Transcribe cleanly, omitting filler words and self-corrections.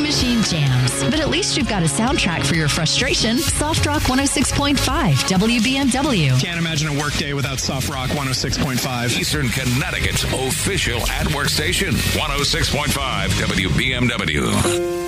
machine jams. But at least you've got a soundtrack for your frustration. Soft Rock 106.5 WBMW. Can't imagine a workday without Soft Rock 106.5. Eastern Connecticut's official at-work station, 106.5 WBMW.